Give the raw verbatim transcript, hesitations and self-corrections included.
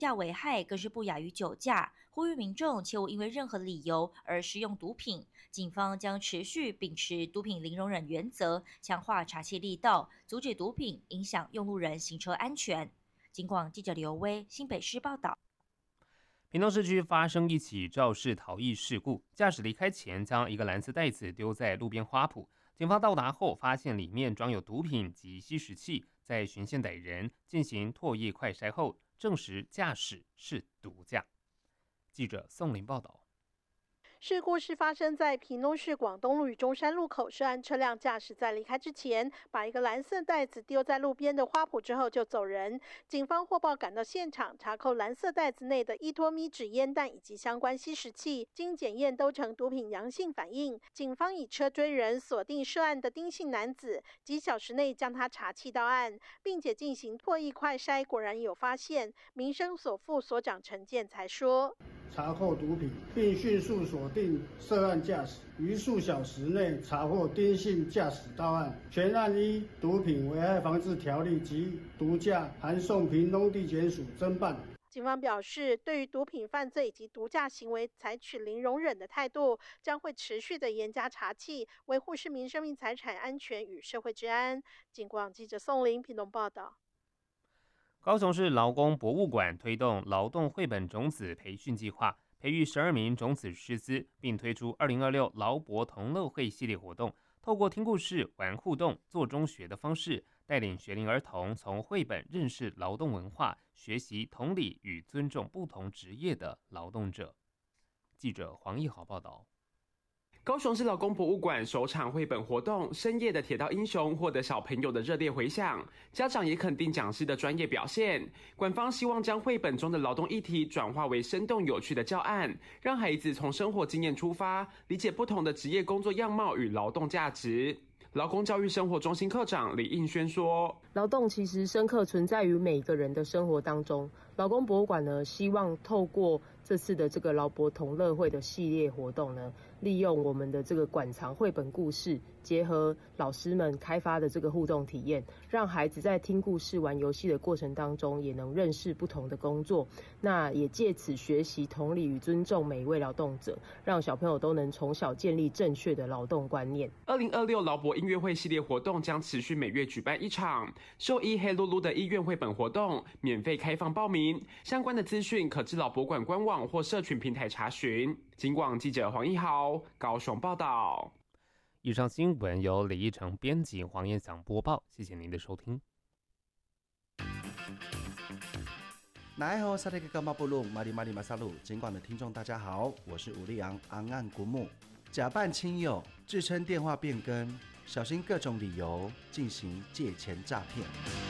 下危害更是不亚于酒驾，呼吁民众切勿因为任何理由而食用毒品。警方将持续秉持毒品零容忍原则，强化查缉力道，阻止毒品影响用路人行车安全。警广记者刘威新北市报道。 屏东市区发生一起肇事逃逸事故，驾驶离开前将一个蓝色袋子丢在路边花圃，警方到达后发现里面装有毒品及吸食器，在循线逮人进行唾液快筛后，证实驾驶是毒驾。记者宋林报道。 事故是发生在屏东市广东路与中山路口，涉案车辆驾驶在离开之前，把一个蓝色袋子丢在路边的花圃之后就走人。警方获报赶到现场，查扣蓝色袋子内的一托咪纸烟弹以及相关吸食器，经检验都呈毒品阳性反应。警方以车追人锁定涉案的丁姓男子，几小时内将他查缉到案，并且进行唾液快筛，果然有发现。民生所副所长陈建才说， 查扣毒品，并迅速锁定涉案驾驶，于数小时内查获丁姓驾驶到案。全案依毒品危害防治条例及毒驾函送屏东地检署侦办。 警方表示，对于毒品犯罪以及毒驾行为采取零容忍的态度，将会持续的严加查缉，维护市民生命财产安全与社会治安。警广记者宋林屏东报道。 高雄市劳工博物馆推动劳动绘本种子培训计划，培育十二名种子师资，并推出二零二六劳博同乐会系列活动，透过听故事、玩互动、做中学的方式，带领学龄儿童从绘本认识劳动文化，学习同理与尊重不同职业的劳动者。记者黄义豪报道。 高雄市劳工博物馆首场绘本活动《深夜的铁道英雄》获得小朋友的热烈回响，家长也肯定讲师的专业表现。馆方希望将绘本中的劳动议题转化为生动有趣的教案，让孩子从生活经验出发，理解不同的职业工作样貌与劳动价值。劳工教育生活中心科长李应轩说， 劳动其实深刻存在于每个人的生活当中。劳工博物馆呢，希望透过这次的这个劳博同乐会的系列活动呢，利用我们的这个馆藏绘本故事，结合老师们开发的这个互动体验，让孩子在听故事、玩游戏的过程当中，也能认识不同的工作。那也借此学习同理与尊重每一位劳动者，让小朋友都能从小建立正确的劳动观念。 二零二六劳博音乐会系列活动将持续每月举办一场，兽医黑噜噜的医院绘本活动免费开放报名，相关的资讯可至劳博馆官网或社群平台查询。警广记者黄一豪高雄报道。 以上新闻由李义成编辑，黄彦祥播报，谢谢您的收听。 那好，萨利格干巴布鲁马里马里马萨鲁，警广的听众大家好，我是吴立昂昂岸古木。假扮亲友，自称电话变更，小心各种理由进行借钱诈骗。